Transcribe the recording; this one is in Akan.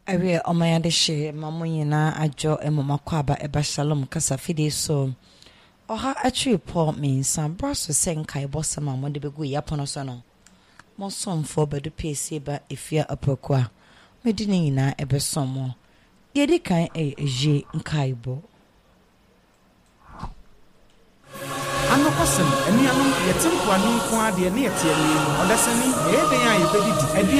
Awe omaya de she mamoyina ajo emomakwaba eba shalom kasa fide so oha atri po minsa braso senkai bosama mo de begu yapono so no mo somfo bedu pese ba efia apakwa medini nyina ebe somo yedi kan eje nkaibo anokosem eni anu yetimpo anu nko ade ne yete ani odasani e den a yebedi